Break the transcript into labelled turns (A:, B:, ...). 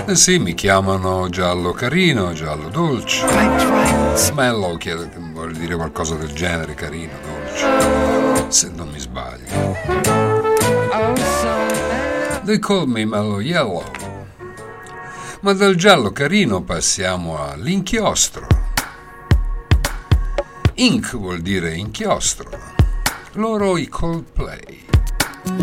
A: Sì, mi chiamano giallo carino, giallo dolce. Mellow vuol dire qualcosa del genere, carino, dolce, se non mi sbaglio. They call me Mellow Yellow. Ma dal giallo carino passiamo all'inchiostro. Ink vuol dire inchiostro. Loro i Coldplay.